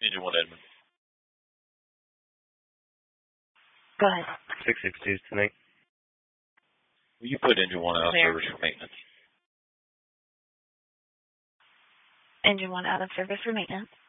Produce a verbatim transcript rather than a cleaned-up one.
Engine one, Edmund. Go ahead. six six two tonight. Will you put engine one out of Clear. service for maintenance? Engine one out of service for maintenance.